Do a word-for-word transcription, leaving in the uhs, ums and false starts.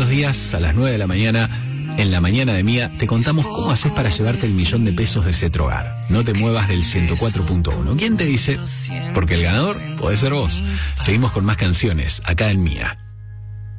los días a las nueve de la mañana, en La Mañana de Mía, te contamos cómo haces para llevarte el millón de pesos de Cetrogar. No te muevas del ciento cuatro punto uno. ¿Quién te dice? Porque el ganador puede ser vos. Seguimos con más canciones acá en Mía.